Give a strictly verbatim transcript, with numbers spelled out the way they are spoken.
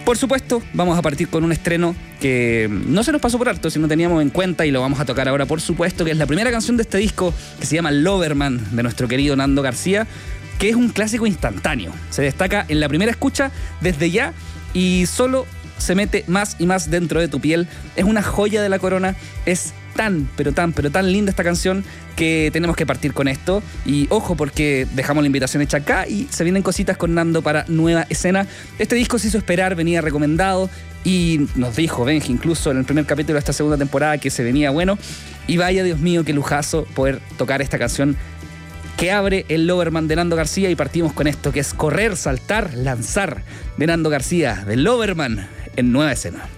Por supuesto, vamos a partir con un estreno que no se nos pasó por alto, si no teníamos en cuenta, y lo vamos a tocar ahora, por supuesto, que es la primera canción de este disco, que se llama Loverman, de nuestro querido Nando García, que es un clásico instantáneo. Se destaca en la primera escucha desde ya y solo se mete más y más dentro de tu piel. Es una joya de la corona, es tan, pero tan, pero tan linda esta canción que tenemos que partir con esto. Y ojo, porque dejamos la invitación hecha acá y se vienen cositas con Nando para nueva escena. Este disco se hizo esperar, venía recomendado y nos dijo Benji incluso en el primer capítulo de esta segunda temporada que se venía bueno. Y vaya, Dios mío, qué lujazo poder tocar esta canción que abre el Loverman de Nando García, y partimos con esto que es Correr, Saltar, Lanzar de Nando García, de Loverman en nueva escena.